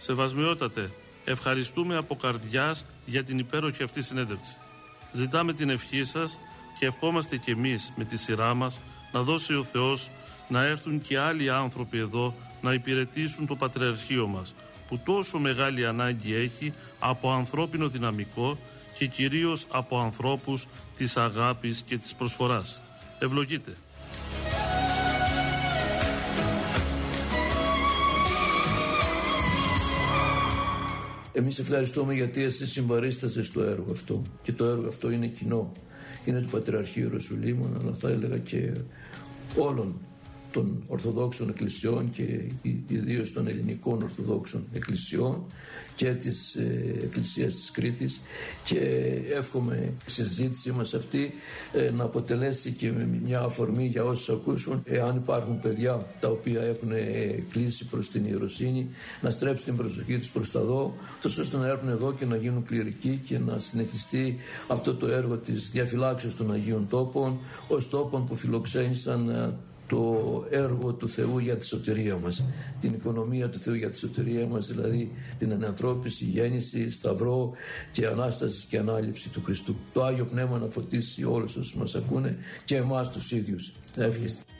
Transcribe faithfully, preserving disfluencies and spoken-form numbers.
Σεβασμιότατε, ευχαριστούμε από καρδιάς για την υπέροχη αυτή συνέντευξη. Ζητάμε την ευχή σας και ευχόμαστε κι εμείς με τη σειρά μας να δώσει ο Θεός να έρθουν και άλλοι άνθρωποι εδώ να υπηρετήσουν το Πατριαρχείο μας, που τόσο μεγάλη ανάγκη έχει από ανθρώπινο δυναμικό και κυρίως από ανθρώπους της αγάπης και της προσφοράς. Ευλογείτε. Εμείς ευχαριστούμε γιατί εσείς συμπαρίσταστε στο έργο αυτό, και το έργο αυτό είναι κοινό. Είναι του Πατριαρχείου Ιεροσολύμων, αλλά θα έλεγα και όλων των Ορθοδόξων Εκκλησιών και ιδίως των ελληνικών Ορθοδόξων Εκκλησιών και της ε, Εκκλησίας της Κρήτης, και εύχομαι η συζήτησή μας αυτή ε, να αποτελέσει και μια αφορμή για όσους ακούσουν, εάν υπάρχουν παιδιά τα οποία έχουν ε, κλείσει προς την ιεροσύνη, να στρέψουν την προσοχή τους προς τα δω, ώστε να έρθουν εδώ και να γίνουν κληρικοί και να συνεχιστεί αυτό το έργο της διαφυλάξεως των Αγίων Τόπων, ως τόπων που φιλοξένησαν ε, το έργο του Θεού για τη σωτηρία μας, την οικονομία του Θεού για τη σωτηρία μας, δηλαδή την ανανθρώπιση, γέννηση, σταυρό και Ανάσταση και Ανάληψη του Χριστού. Το Άγιο Πνεύμα να φωτίσει όλους όσους μας ακούνε και εμάς τους ίδιους. Εύχεστε.